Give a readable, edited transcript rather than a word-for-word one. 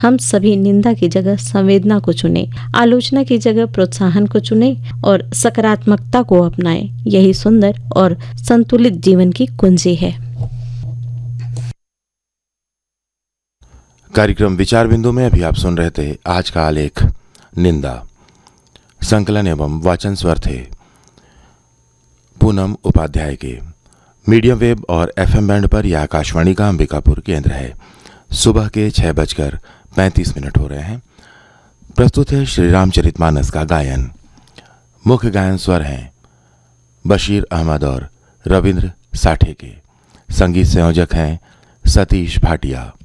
हम सभी निंदा की जगह संवेदना को चुने, आलोचना की जगह प्रोत्साहन को चुने और सकारात्मकता को अपनाएं। यही सुंदर और संतुलित जीवन की कुंजी है। कार्यक्रम विचार बिंदु में अभी आप सुन रहे थे आज का आलेख निंदा। संकलन एवं वाचन स्वर थे पूनम उपाध्याय के। मीडियम वेब और FM बैंड पर यह आकाशवाणी का अंबिकापुर केंद्र है। सुबह के 6:35 हो रहे हैं। प्रस्तुत है श्री रामचरितमानस का गायन। मुख्य गायन स्वर हैं बशीर अहमद और रविंद्र साठे के। संगीत संयोजक हैं सतीश भाटिया।